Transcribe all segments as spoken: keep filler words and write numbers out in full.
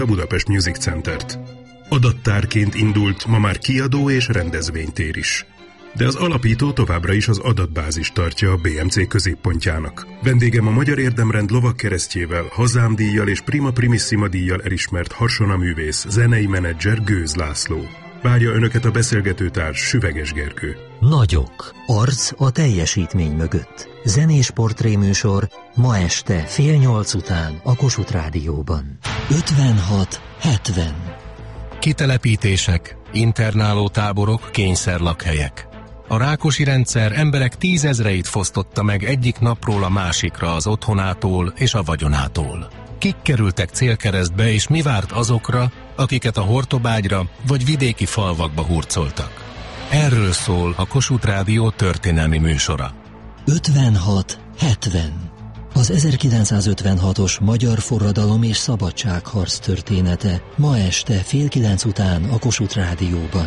a Budapest Music Centert. Adattárként indult, ma már kiadó és rendezvénytér is. De az alapító továbbra is az adatbázis tartja a bé em cé középpontjának. Vendégem a Magyar Érdemrend lovagkeresztjével, Hazámdíjjal és Prima Primissima díjjal elismert harsonaművész, zenei menedzser Gőz László. Várja önöket a beszélgetőtárs Süveges Gergő. Nagyok. Arc a teljesítmény mögött. Zenés portréműsor ma este fél nyolc után a Kossuth Rádióban. ötvenhat hetven. Kitelepítések, internáló táborok, kényszerlakhelyek. A Rákosi rendszer emberek tízezreit fosztotta meg egyik napról a másikra az otthonától és a vagyonától. Kik kerültek célkeresztbe, és mi várt azokra, akiket a Hortobágyra vagy vidéki falvakba hurcoltak? Erről szól a Kossuth Rádió történelmi műsora. ötvenhat hetven. Az ezerkilencszázötvenhatos magyar forradalom és szabadságharc története ma este fél kilenc után a Kossuth Rádióban.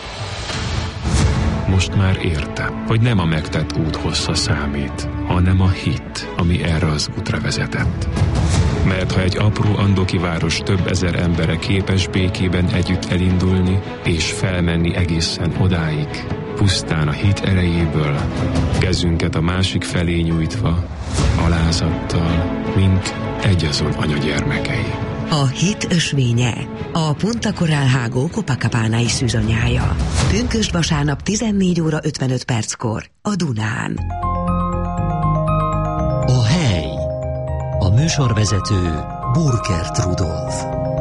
Most már értem, hogy nem a megtett út hossza számít, hanem a hit, ami erre az útra vezetett. Mert ha egy apró andoki város több ezer embere képes békében együtt elindulni és felmenni egészen odáig, pusztán a hit erejéből, kezünket a másik felé nyújtva, alázattal, mint egyazon anyagyermekei. A hit ösvénye, a Punta Coral Hágó Copacabana-i szűzanyája. Pünkösd vasárnap tizennégy óra ötvenöt perckor a Dunán. A hely. A műsorvezető Burkert Rudolf.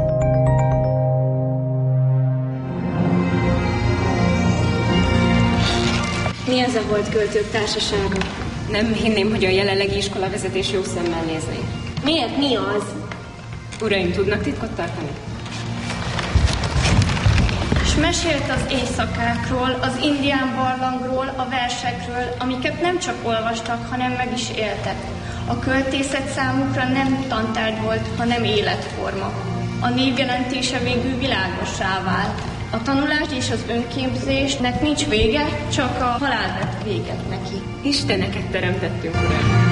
Mi ez a Holdköltők Társasága? Nem hinném, hogy a jelenlegi iskolavezetés jó szemmel nézni. Miért? Mi az? Uraim, tudnak titkot tartani? És mesélt az éjszakákról, az indián barlangról, a versekről, amiket nem csak olvastak, hanem meg is éltek. A költészet számukra nem tantárgy volt, hanem életforma. A névjelentése végül világossá vált. A tanulás és az önképzésnek nincs vége, csak a halál vett véget neki. Isteneket teremtettünk, Uram!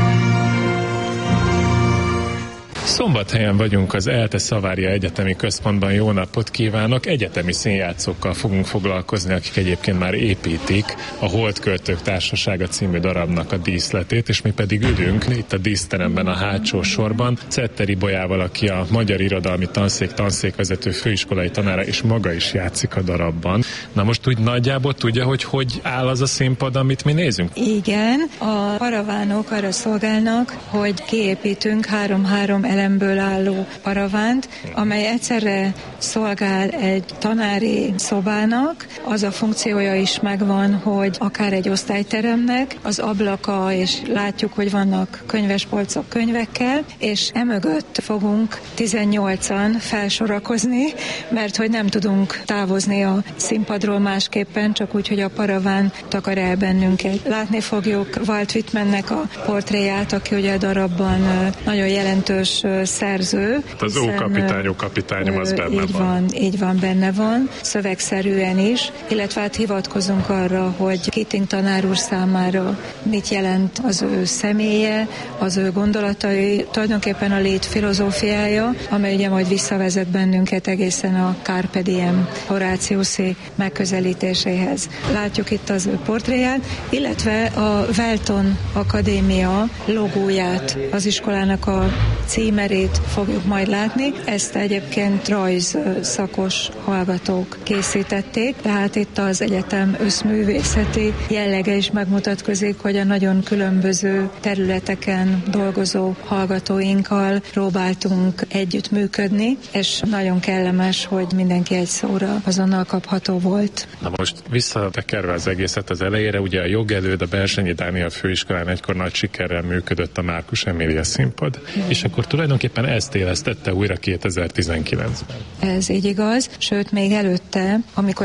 Szombathelyen vagyunk az ELTE Szavária Egyetemi Központban. Jó napot kívánok! Egyetemi színjátszókkal fogunk foglalkozni, akik egyébként már építik a Holdköltők Társasága című darabnak a díszletét, és mi pedig ülünk itt a díszteremben a hátsó sorban Cetteri Bolyával, aki a Magyar Irodalmi Tanszék tanszékvezető főiskolai tanára, és maga is játszik a darabban. Na most úgy nagyjából tudja, hogy hogy áll az a színpad, amit mi nézünk? Igen, a paravánok arra szolgálnak, hogy kiépítünk három-három elemből álló paravánt, amely egyszerre szolgál egy tanári szobának, az a funkciója is megvan, hogy akár egy osztályteremnek, az ablaka, és látjuk, hogy vannak könyvespolcok könyvekkel, és emögött fogunk tizennyolcan felsorakozni, mert hogy nem tudunk távozni a színpadról másképpen, csak úgy, hogy a paraván takar el bennünket. Látni fogjuk Walt Whitmannek a portréját, aki ugye a darabban nagyon jelentős szerző. Az ókapitány, ókapitányom az benne így van. van. Így van, benne van, szövegszerűen is, illetve hát hivatkozunk arra, hogy Keating tanár úr számára mit jelent az ő személye, az ő gondolatai, tulajdonképpen a lét filozófiája, amely ugye majd visszavezet bennünket egészen a Carpe Diem Horáciuszi megközelítéséhez. Látjuk itt az ő portréját, illetve a Welton Akadémia logóját, az iskolának a címerét fogjuk majd látni. Ezt egyébként rajz szakos hallgatók készítették, tehát itt az egyetem összművészeti jellege is megmutatkozik, hogy a nagyon különböző területeken dolgozó hallgatóinkkal próbáltunk együttműködni, és nagyon kellemes, hogy mindenki egy szóra azonnal kapható volt. Na most visszatekerve az egészet az elejére, ugye a jogelőd a Bersényi Dániel főiskolán egykor nagy sikerrel működött a Márkus Emília színpad, mm. és akkor tulajdonképpen ezt élesztette újra kétezer-tizenkilencben. Ez így igaz, sőt még előtte, amikor ez még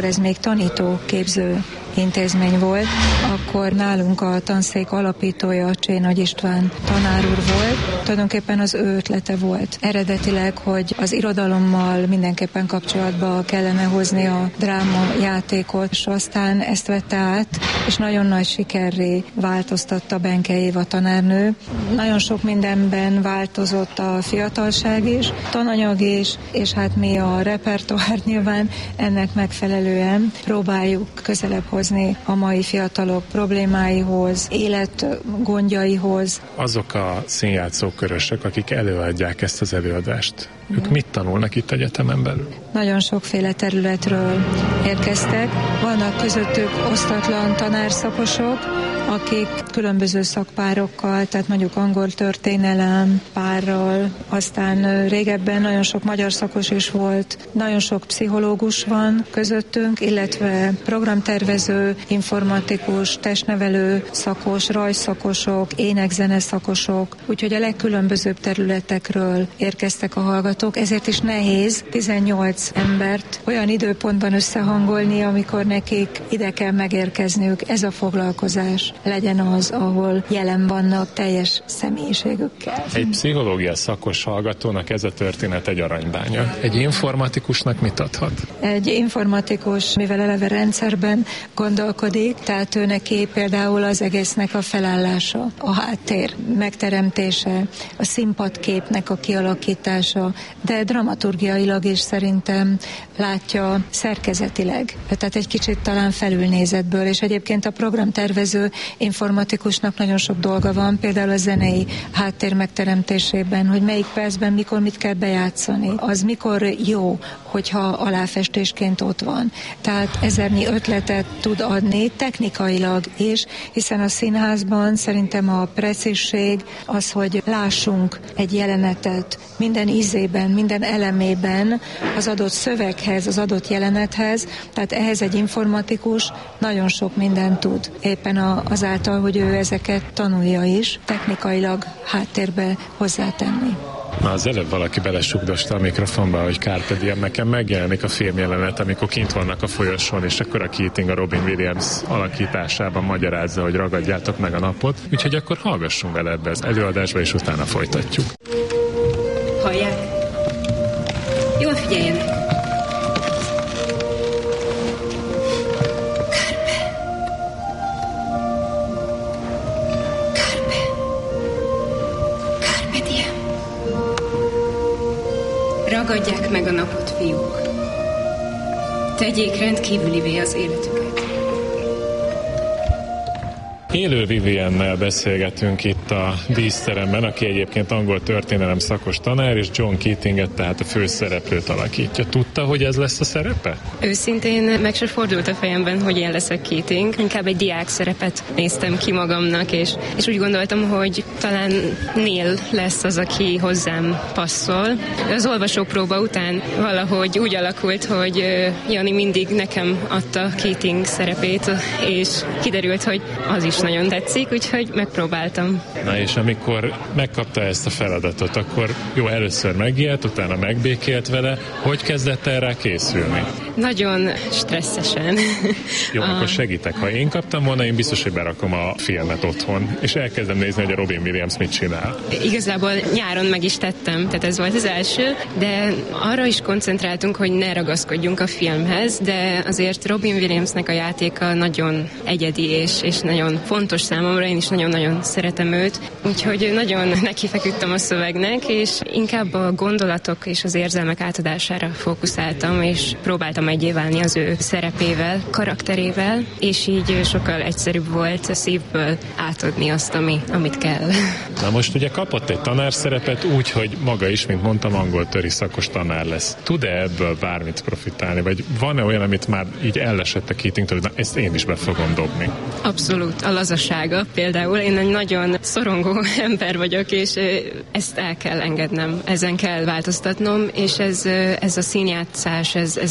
tanítóképző intézmény volt, akkor nálunk a tanszék alapítója Csé Nagy István tanár úr volt. Tulajdonképpen az ő ötlete volt eredetileg, hogy az irodalommal mindenképpen kapcsolatba kellene hozni a dráma játékot, és aztán ezt vette át, és nagyon nagy sikerré változtatta Benke Éva tanárnő. Nagyon sok mindenben változott a fiatalság is, tananyag is, és hát mi a repertoár nyilván ennek megfelelően próbáljuk közelebb hozni a mai fiatalok problémáihoz, életgondjaihoz. Azok a színjátszókörösök, akik előadják ezt az előadást, ők mit tanulnak itt egyetemen belül? Nagyon sokféle területről érkeztek. Vannak közöttük osztatlan tanárszakosok, akik különböző szakpárokkal, tehát mondjuk angol történelem párral, aztán régebben nagyon sok magyar szakos is volt, nagyon sok pszichológus van közöttünk, illetve programtervező, informatikus, testnevelő szakos, rajzszakosok, ének-zene szakosok, úgyhogy a legkülönbözőbb területekről érkeztek a hallgatók, ezért is nehéz tizennyolc embert olyan időpontban összehangolni, amikor nekik ide kell megérkezniük. Ez a foglalkozás legyen az, ahol jelen vannak teljes személyiségükkel. Egy pszichológia szakos hallgatónak ez a történet egy aranybánya. Egy informatikusnak mit adhat? Egy informatikus, mivel eleve rendszerben gondolkodik, tehát ő neki például az egésznek a felállása, a háttér megteremtése, a színpadképnek a kialakítása, de dramaturgiailag is szerintem látja szerkezetileg. Tehát egy kicsit talán felülnézetből, és egyébként a programtervező informatikusnak nagyon sok dolga van, például a zenei háttér megteremtésében, hogy melyik percben mikor mit kell bejátszani. Az mikor jó, hogyha aláfestésként ott van. Tehát ezernyi ötletet tud adni technikailag is, hiszen a színházban szerintem a precízség az, hogy lássunk egy jelenetet minden ízében, minden elemében az adott szöveghez, az adott jelenethez, tehát ehhez egy informatikus nagyon sok mindent tud. Éppen azáltal, hogy ő ezeket tanulja is, technikailag háttérbe hozzátenni. Na, az előbb valaki belesugdosta a mikrofonba, hogy Carpe Diem, nekem megjelenik a filmjelenet, amikor kint vannak a folyosón, és akkor a Keating a Robin Williams alakításában magyarázza, hogy ragadjátok meg a napot. Úgyhogy akkor hallgassunk vele ebbe az előadásba, és utána folytatjuk. Hallják? Jól figyeljenek! Ragadják meg a napot, fiúk. Tegyék rendkívülivé az életüket. Élő Viviennel beszélgetünk itt a díszteremben, aki egyébként angol történelem szakos tanár, és John Keatinget, tehát a főszereplőt alakítja. Tudta, hogy ez lesz a szerepe? Őszintén meg se fordult a fejemben, hogy én leszek Keating. Inkább egy diák szerepet néztem ki magamnak, és, és úgy gondoltam, hogy talán Neil lesz az, aki hozzám passzol. Az olvasópróba után valahogy úgy alakult, hogy Jani mindig nekem adta Keating szerepét, és kiderült, hogy az is nagyon tetszik, úgyhogy megpróbáltam. Na és amikor megkapta ezt a feladatot, akkor jó, először megijedt, utána megbékélt vele. Hogy kezdett el rá készülni? Nagyon stresszesen. Jó, a... akkor segítek. Ha én kaptam volna, én biztos, hogy berakom a filmet otthon, és elkezdem nézni, hogy a Robin Williams mit csinál. Igazából nyáron meg is tettem, tehát ez volt az első, de arra is koncentráltunk, hogy ne ragaszkodjunk a filmhez, de azért Robin Williamsnek a játéka nagyon egyedi és, és nagyon fontos számomra, én is nagyon-nagyon szeretem őt, úgyhogy nagyon nekifeküdtem a szövegnek, és inkább a gondolatok és az érzelmek átadására fókuszáltam, és próbáltam egyé válni az ő szerepével, karakterével, és így sokkal egyszerűbb volt a szívből átadni azt, ami, amit kell. Na most ugye kapott egy tanárszerepet úgy, hogy maga is, mint mondtam, angol töri szakos tanár lesz. Tud-e ebből bármit profitálni, vagy van-e olyan, amit már így ellesett a Keatingtől, hogy na, ezt én is be fogom dobni? Abszolút. A lazasága például. Én egy nagyon szorongó ember vagyok, és ezt el kell engednem, ezen kell változtatnom, és ez, ez a színjátszás, ez, ez nagyon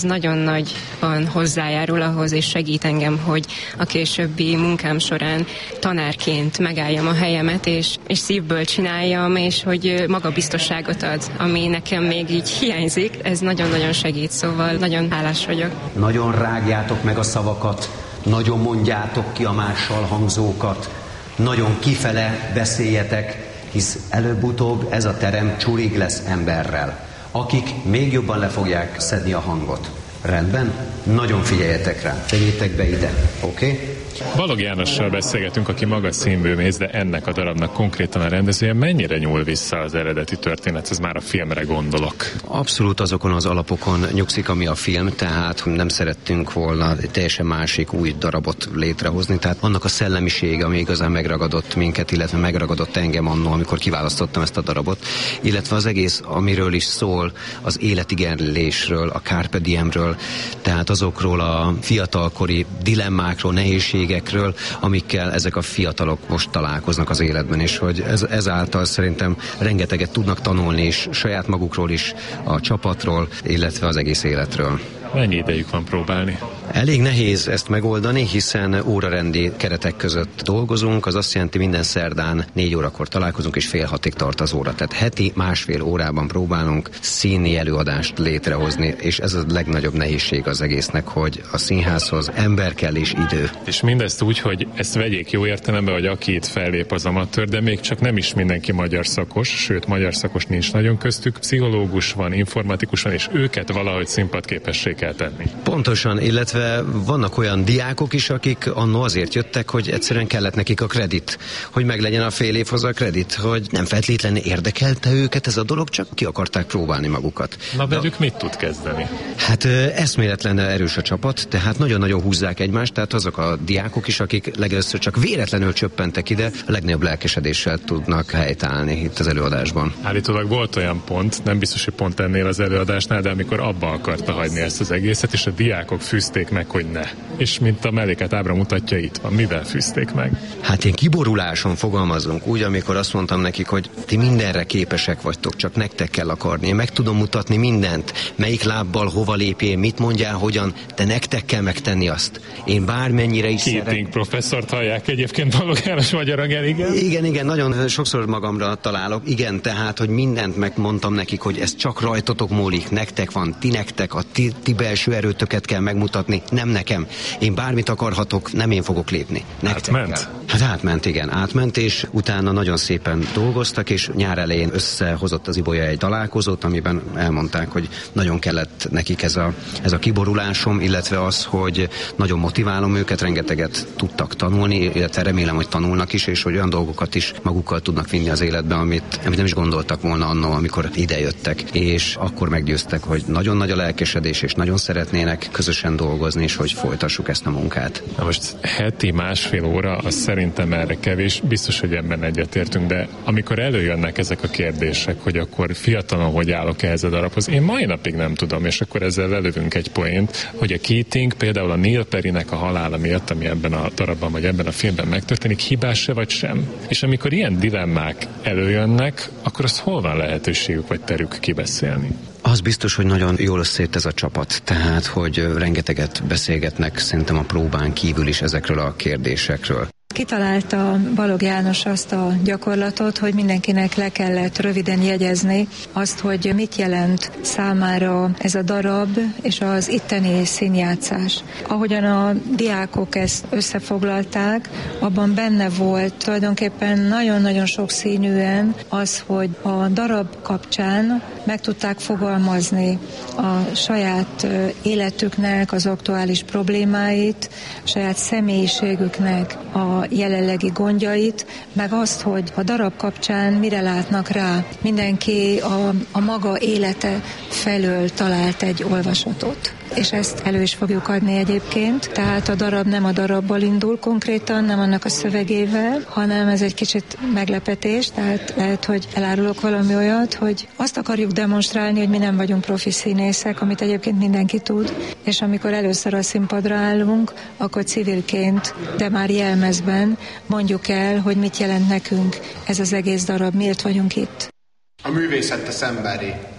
nagyban hozzájárul ahhoz, és segít engem, hogy a későbbi munkám során tanárként megálljam a helyemet, és, és szívből csináljam, és hogy magabiztosságot ad, ami nekem még így hiányzik. Ez nagyon-nagyon segít, szóval nagyon hálás vagyok. Nagyon rágjátok meg a szavakat, nagyon mondjátok ki a mással hangzókat, nagyon kifele beszéljetek, hisz előbb-utóbb ez a terem csurig lesz emberrel, akik még jobban le fogják szedni a hangot. Rendben? Nagyon figyeljetek rá. Tegyétek be ide, oké? Okay? Balogh Jánossal beszélgetünk, aki maga színművész, de ennek a darabnak konkrétan a rendezője. Mennyire nyúl vissza az eredeti történet? Ez már a filmre gondolok. Abszolút azokon az alapokon nyugszik, ami a film, tehát nem szerettünk volna teljesen másik új darabot létrehozni, tehát annak a szellemisége, ami igazán megragadott minket, illetve megragadott engem annól, amikor kiválasztottam ezt a darabot, illetve az egész, amiről is szól, az életigenlésről, a carpe diemről, tehát azokról a fiatalkori dilemmákról, nehézségekről, amikkel ezek a fiatalok most találkoznak az életben, és hogy ez, ezáltal szerintem rengeteget tudnak tanulni is saját magukról is, a csapatról, illetve az egész életről. Mennyi idejük van próbálni? Elég nehéz ezt megoldani, hiszen órarendi keretek között dolgozunk, az azt jelenti, minden szerdán négy órakor találkozunk, és fél hatig tart az óra. Tehát heti másfél órában próbálunk színi előadást létrehozni, és ez a legnagyobb nehézség az egésznek, hogy a színházhoz ember kell és idő. És mindezt úgy, hogy ezt vegyék jó értelemben, hogy aki itt fellép az amatőr, de még csak nem is mindenki magyar szakos, sőt, magyar szakos nincs nagyon köztük, pszichológus van, informatikus van, és őket valahogy színpadképessé kell tenni. Pontosan, illetve vannak olyan diákok is, akik annó azért jöttek, hogy egyszerűen kellett nekik a kredit, hogy meglegyen a fél évhoz a kredit, hogy nem feltétlenül érdekelte őket ez a dolog, csak ki akarták próbálni magukat. Na velük De... mit tud kezdeni? Hát eszméletlen erős a csapat, tehát nagyon-nagyon húzzák egymást, tehát azok a diákok is, akik legelőször csak véletlenül csöppentek ide, a legnagyobb lelkesedéssel tudnak helytállni itt az előadásban. Állítólag volt olyan pont, nem biztos, hogy pont ennél az előadásnál, de amikor abba akarta hagyni ezt az egészet, és a diákok fűzték meg, hogy ne. És mint a melléket ábra mutatja, itt van. Mivel fűzték meg? Hát én kiboruláson fogalmazunk úgy, amikor azt mondtam nekik, hogy ti mindenre képesek vagytok, csak nektek kell akarni. Én meg tudom mutatni mindent, melyik lábbal hova lépjél, mit mondjál, hogyan, de nektek kell megtenni azt. Én bármennyire is Keating szeret... professzort hallják egyébként Balogh János magyaran, igen? Igen, igen, nagyon sokszor magamra találok. Igen, tehát, hogy mindent megmondtam nekik, hogy ez csak rajtatok múlik, nektek van, ti nektek, a ti, ti belső erőtöket kell megmutatni, nem nekem. Én bármit akarhatok, nem én fogok lépni. Nektek átment? Kell. Hát átment, igen, átment, és utána nagyon szépen dolgoztak, és nyár elején összehozott az Ibolya egy találkozót, amiben elmondták, hogy nagyon kellett nekik ez a, ez a kiborulásom, illetve az, hogy nagyon motiválom őket, rengeteget tudtak tanulni, illetve remélem, hogy tanulnak is, és hogy olyan dolgokat is magukkal tudnak vinni az életbe, amit, amit nem is gondoltak volna annól, amikor idejöttek. És akkor meggyőztek, hogy nagyon nagy a lelkesedés, és nagyon szeretnének közösen dolgozni, és hogy folytassuk ezt a munkát. Na most heti másfél óra, az szerintem erre kevés, biztos, hogy ebben egyetértünk, de amikor előjönnek ezek a kérdések, hogy akkor fiatalon hogy állok ehhez a darabhoz, én mai napig nem tudom, és akkor ezzel lelövünk egy poént, hogy a Keating például a Neil Perrynek a halála miatt, ami ebben a darabban vagy ebben a filmben megtörténik, hibás-e vagy sem? És amikor ilyen dilemmák előjönnek, akkor az hol van lehetőségük vagy terük kibeszélni? Az biztos, hogy nagyon jól összejött ez a csapat, tehát, hogy rengeteget beszélgetnek szerintem a próbán kívül is ezekről a kérdésekről. Kitalálta Balogh János azt a gyakorlatot, hogy mindenkinek le kellett röviden jegyezni azt, hogy mit jelent számára ez a darab és az itteni színjátszás. Ahogyan a diákok ezt összefoglalták, abban benne volt tulajdonképpen nagyon-nagyon sokszínűen az, hogy a darab kapcsán meg tudták fogalmazni a saját életüknek az aktuális problémáit, a saját személyiségüknek a jelenlegi gondjait, meg azt, hogy a darab kapcsán mire látnak rá. Mindenki a, a maga élete felől talált egy olvasatot. És ezt elő is fogjuk adni egyébként. Tehát a darab nem a darabból indul konkrétan, nem annak a szövegével, hanem ez egy kicsit meglepetés, tehát lehet, hogy elárulok valami olyat, hogy azt akarjuk demonstrálni, hogy mi nem vagyunk profi színészek, amit egyébként mindenki tud, és amikor először a színpadra állunk, akkor civilként, de már jelmezben mondjuk el, hogy mit jelent nekünk ez az egész darab, miért vagyunk itt. A művészet tesz emberré.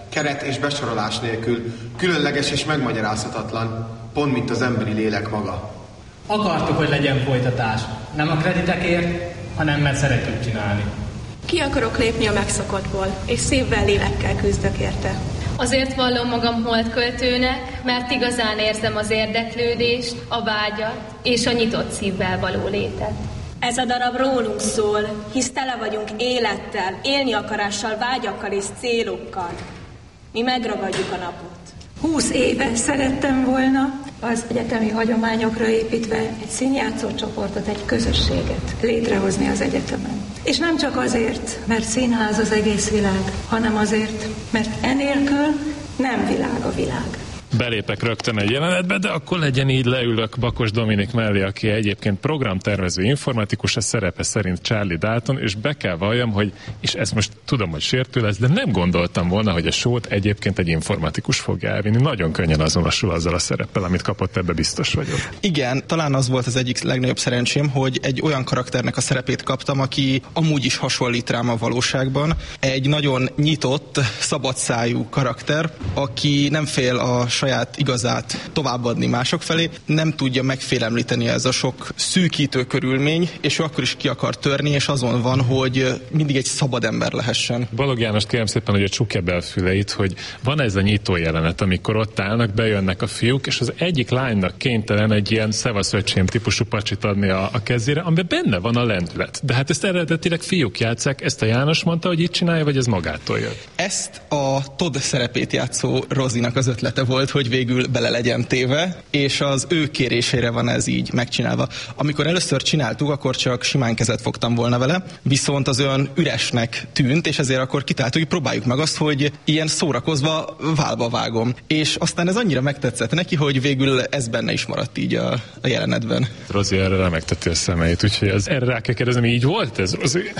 keret és besorolás nélkül, különleges és megmagyarázhatatlan, pont mint az emberi lélek maga. Akartuk, hogy legyen folytatás. Nem a kreditekért, hanem mert szeretjük csinálni. Ki akarok lépni a megszokottból, és szívvel, lélekkel küzdök érte. Azért vallom magam holdköltőnek, mert igazán érzem az érdeklődést, a vágyat és a nyitott szívvel való létet. Ez a darab rólunk szól, hisz tele vagyunk élettel, élni akarással, vágyakkal és célokkal. Mi megragadjuk a napot. Húsz éve szerettem volna az egyetemi hagyományokra építve egy színjátszó csoportot, egy közösséget létrehozni az egyetemen. És nem csak azért, mert színház az egész világ, hanem azért, mert enélkül nem világ a világ. Belépek rögtön egy jelenetbe, de akkor legyen így, leülök Bakos Dominik mellé, aki egyébként programtervező informatikus, a szerepe szerint Charlie Dalton, és be kell valljam, hogy, és ezt most tudom, hogy sértő lesz, de nem gondoltam volna, hogy a sót egyébként egy informatikus fogja elvinni. Nagyon könnyen azonosul azzal a szereppel, amit kapott, ebbe biztos vagyok. Igen, talán az volt az egyik legnagyobb szerencsém, hogy egy olyan karakternek a szerepét kaptam, aki amúgy is hasonlít rám a valóságban. Egy nagyon nyitott, szabadszájú karakter, aki nem fél a saját igazát továbbadni mások felé, nem tudja megfélemlíteni ez a sok szűkítő körülmény, és ő akkor is ki akar törni, és azon van, hogy mindig egy szabad ember lehessen. Balog Jánost kérem szépen, hogy a csukja be a füleit, hogy van ez a nyitó jelenet, amikor ott állnak, bejönnek a fiúk, és az egyik lánynak kénytelen egy ilyen szevasz öcsém típusú pacsit adni a, a kezére, amiben benne van a lendület. De hát ezt eredetileg fiúk játsszák, ezt a János mondta, hogy így csinálja, vagy ez magától jött? Ezt a Todd szerepét játszó Rozinak az ötlete volt, hogy végül bele legyen téve, és az ő kérésére van ez így megcsinálva. Amikor először csináltuk, akkor csak simán kezet fogtam volna vele, viszont az olyan üresnek tűnt, és ezért akkor kitáltuk, hogy próbáljuk meg azt, hogy ilyen szórakozva válba vágom. És aztán ez annyira megtetszett neki, hogy végül ez benne is maradt így a, a jelenetben. Rozi erre remegteti a szemeit, úgyhogy az erre rá kell kérdezni, így volt ez, Rozi?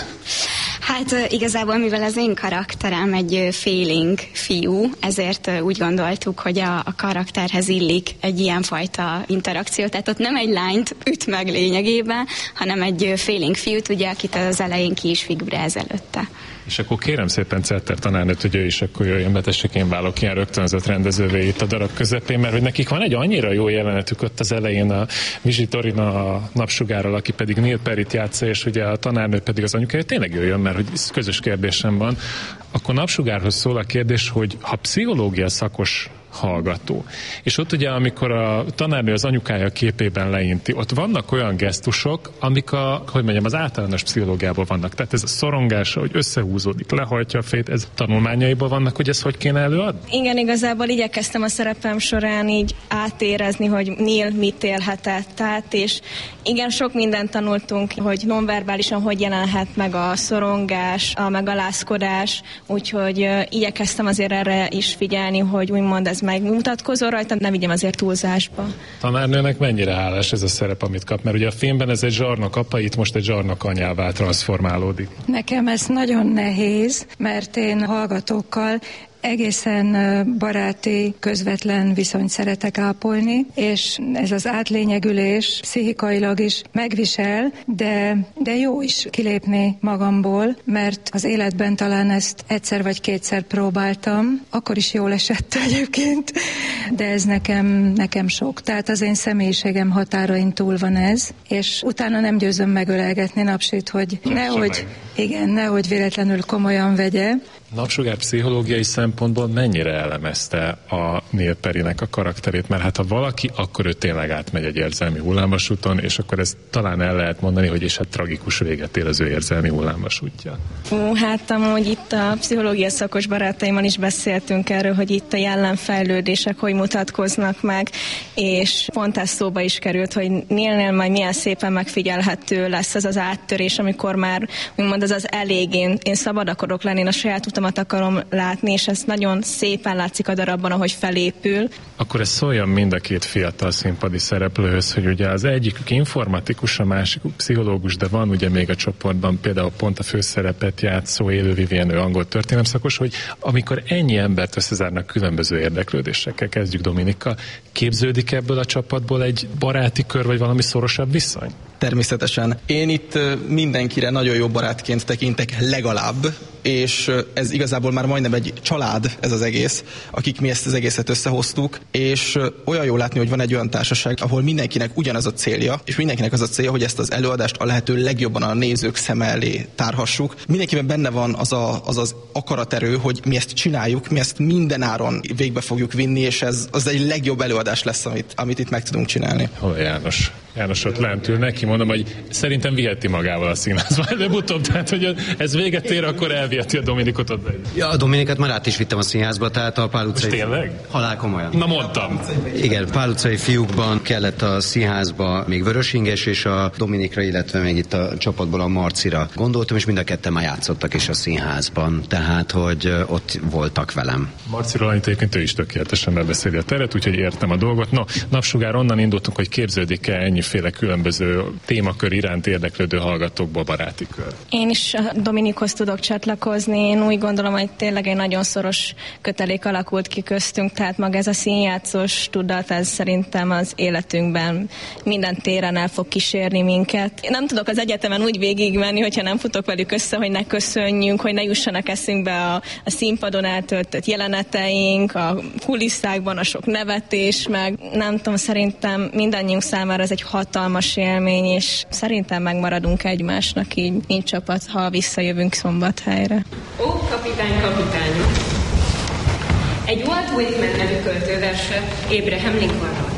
Hát igazából, mivel az én karakterem egy félénk fiú, ezért úgy gondoltuk, hogy a, a karakterhez illik egy ilyenfajta interakció, tehát ott nem egy lányt üt meg lényegében, hanem egy félénk fiút, ugye, akit az elején ki is figuráz előtte. És akkor kérem szépen Cetter tanárnőt, hogy ő is akkor jöjjön be, tessék, én válok ilyen rögtönzött rendezővé itt a darab közepén, mert hogy nekik van egy annyira jó jelenetük ott az elején, a Vizsi Torina a Napsugárral, aki pedig Neil Perryt játsza, és ugye a tanárnő pedig az anyukája, tényleg jöjjön, mert hogy közös kérdésem van. Akkor Napsugárhoz szól a kérdés, hogy ha pszichológia szakos hallgató. És ott ugye, amikor a tanárnő az anyukája képében leinti, ott vannak olyan gesztusok, amik a, hogy mondjam, az általános pszichológiában vannak. Tehát ez a szorongása, hogy összehúzódik, lehajtja a fejét, ez tanulmányaiban vannak, hogy ezt hogy kéne előadni? Igen, igazából igyekeztem a szerepem során így átérezni, hogy Neil mit élhetett át, és igen, sok mindent tanultunk, hogy nonverbálisan hogy jelenhet meg a szorongás, a megalázkodás, úgyhogy uh, igyekeztem azért erre is figyelni, hogy úgymond ez megmutatkozó rajta, nem vigyem azért túlzásba. Tanárnőnek mennyire hálás ez a szerep, amit kap? Mert ugye a filmben ez egy zsarnok apa, itt most egy zsarnok anyává transformálódik. Nekem ez nagyon nehéz, mert én hallgatókkal egészen baráti, közvetlen viszonyt szeretek ápolni, és ez az átlényegülés pszichikailag is megvisel, de, de jó is kilépni magamból, mert az életben talán ezt egyszer vagy kétszer próbáltam, akkor is jól esett egyébként, de ez nekem, nekem sok. Tehát az én személyiségem határain túl van ez, és utána nem győzöm megölelgetni Napsit, hogy nehogy, igen, nehogy véletlenül komolyan vegye. Napsugár pszichológiai szempontból mennyire elemezte a Neil Perrynek a karakterét? Mert hát ha valaki, akkor ő tényleg átmegy egy érzelmi hullámvasúton, és akkor ezt talán el lehet mondani, hogy és hát tragikus véget ér az ő érzelmi hullámvasútja. Ó, hát amúgy itt a pszichológia szakos barátaimmal is beszéltünk erről, hogy itt a jellemfejlődések hogy mutatkoznak meg, és pont ez szóba is került, hogy Neilnél majd milyen szépen megfigyelhető lesz ez az áttörés, amikor már úgymond az az elég, én, én szabad akarok lenni, én a saját utamat akarom látni, és ez nagyon szépen látszik a darabban, ahogy felépül. Akkor ez szóljon mind a két fiatal színpadi szereplőhöz, hogy ugye az egyikük informatikus, a másikuk pszichológus, de van ugye még a csoportban például pont a főszerepet játszó Élő Vivien, ő angol történelemszakos, hogy amikor ennyi embert összezárnak különböző érdeklődésekkel, kezdjük Dominikkal, képződik ebből a csapatból egy baráti kör, vagy valami szorosabb viszony? Természetesen. Én itt mindenkire nagyon jó barátként családként tekintek legalább, és ez igazából már majdnem egy család ez az egész, akik mi ezt az egészet összehoztuk, és olyan jó látni, hogy van egy olyan társaság, ahol mindenkinek ugyanaz a célja, és mindenkinek az a célja, hogy ezt az előadást a lehető legjobban a nézők szeme elé tárhassuk. Mindenkiben benne van az a, az, az akaraterő, hogy mi ezt csináljuk, mi ezt minden áron végbe fogjuk vinni, és ez az egy legjobb előadás lesz, amit, amit itt meg tudunk csinálni. Hol János? János ott lent ül, neki mondom, hogy szerintem viheti magával a színházba, de utóbb, tehát hogy ez véget ér, akkor elviheti a Dominikot ott. Ja, a Dominiket már át is vittem a színházba, tehát a Pál utcai... Most tényleg? Halál komolyan. Na mondtam. Igen, Pál utcai fiúkban kellett a színházba még Vörösinges, és a Dominikra, illetve még itt a csapatból a Marcira gondoltam, és mind a ketten már játszottak is a színházban, tehát hogy ott voltak velem. Marciról annyit egyébként ő is tökéletesen bebeszéli a teret, úgyhogy értem a dolgot. No, Napsugár, onnan indultunk, hogy képződik-e ennyiféle különböző témakör iránt érdeklődő hallgatókból baráti kör? Én is a Dominikhoz tudok csatlakozni. Én úgy gondolom, hogy tényleg egy nagyon szoros kötelék alakult ki köztünk, tehát maga ez a színjátszós tudat, ez szerintem az életünkben minden téren el fog kísérni minket. Én nem tudok az egyetemen úgy végigmenni, hogyha nem futok velük össze, hogy ne köszönjünk, hogy ne jussanak eszünkbe a, a színpadon eltöltött jeleneteink, a kulisszákban a sok nevetés, meg nem tudom, szerintem mindannyiunk számára ez egy hatalmas élmény, és szerintem megmaradunk egymásnak így, mint csapat, ha visszajövünk Szombathelyre. Ó, kapitány, kapitány! Egy Walt Whitman nevű költőverse Abraham Lincolnról.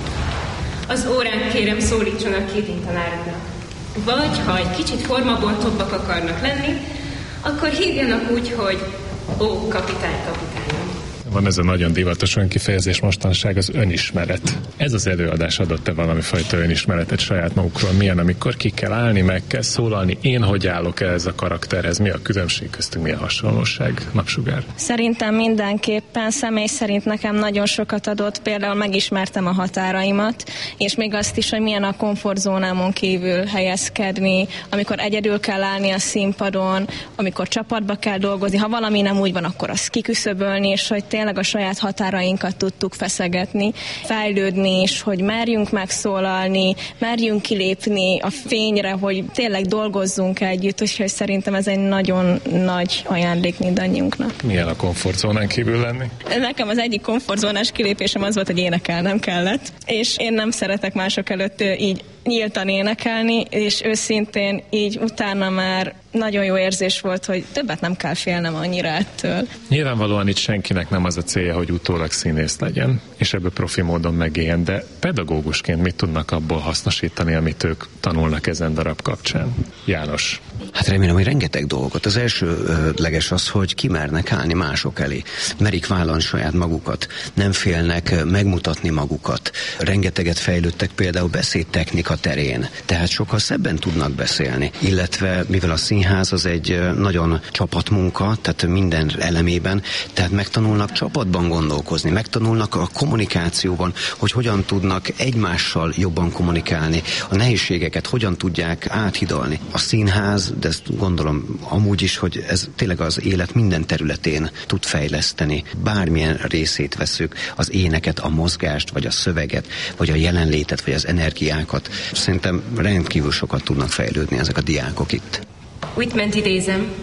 Az órán kérem szólítsanak Keating tanároknak. Vagy, ha egy kicsit formabontóbbak akarnak lenni, akkor hívjanak úgy, hogy ó, kapitány, kapitány. Van ez a nagyon divatos önkifejezés mostanság, az önismeret. Ez az előadás adott-e valami fajta önismeretet saját magukról? Milyen, amikor ki kell állni, meg kell szólalni? Én hogy állok ehhez a karakterhez? Mi a különbség köztünk, mi a hasonlóság? Napsugár? Szerintem mindenképpen, személy szerint nekem nagyon sokat adott. Például megismertem a határaimat, és még azt is, hogy milyen a komfortzónámon kívül helyezkedni, amikor egyedül kell állni a színpadon, amikor csapatba kell dolgozni, ha valami nem úgy van, akkor azt kiküszöbölni, és hogy tényleg a saját határainkat tudtuk feszegetni, fejlődni, és hogy merjünk megszólalni, merjünk kilépni a fényre, hogy tényleg dolgozzunk együtt, úgyhogy szerintem ez egy nagyon nagy ajándék mindannyiunknak. Milyen a komfortzónán kívül lenni? Nekem az egyik komfortzónás kilépésem az volt, hogy énekelnem kellett, és én nem szeretek mások előtt így nyíltan énekelni, és őszintén így utána már nagyon jó érzés volt, hogy többet nem kell félnem annyira ettől. Nyilvánvalóan itt senkinek nem az a célja, hogy utólag színész legyen, és ebből profi módon megéljen, de pedagógusként mit tudnak abból hasznosítani, amit ők tanulnak ezen darab kapcsán? János. Hát remélem, hogy rengeteg dolgot. Az elsőleges az, hogy kimernek állni mások elé. Merik vállalni saját magukat. Nem félnek megmutatni magukat. Rengeteget fejlődtek például beszédtechnika terén. Tehát sokkal szebben tudnak beszélni. Illetve mivel a színház az egy nagyon csapatmunka, tehát minden elemében, tehát megtanulnak csapatban gondolkozni, megtanulnak a kommunikációban, hogy hogyan tudnak egymással jobban kommunikálni, a nehézségeket hogyan tudják áthidalni. A színház, de ezt gondolom amúgy is, hogy ez tényleg az élet minden területén tud fejleszteni. Bármilyen részét veszük, az éneket, a mozgást, vagy a szöveget, vagy a jelenlétet, vagy az energiákat. Szerintem rendkívül sokat tudnak fejlődni ezek a diákok itt. Whitman-t idézem.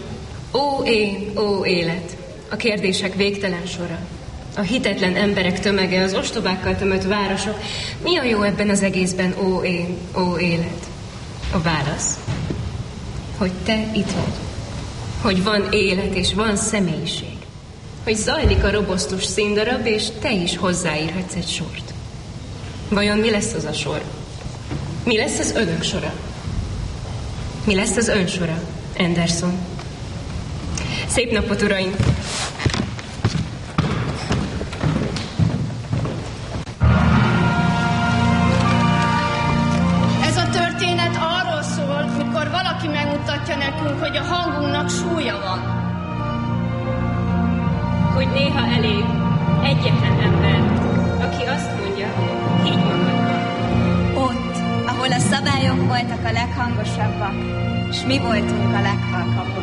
Ó én, ó élet, a kérdések végtelen sora. A hitetlen emberek tömege, az ostobákkal tömött városok. Mi a jó ebben az egészben, ó én, ó élet? A válasz, hogy te itt vagy. Hogy van élet és van személyiség. Hogy zajlik a robosztus színdarab, és te is hozzáírhatsz egy sort. Vajon mi lesz az a sor? Mi lesz az önök sora? Mi lesz az ön sora, Anderson? Szép napot, uraim! Ez a történet arról szól, mikor valaki megmutatja nekünk, hogy a hangunknak súlya van. Hogy néha elég egyetlen ember, aki azt mondja, higgy magadban. Ott, ahol a szabályok voltak a leghangosabbak, és mi voltunk a leghalkabbak.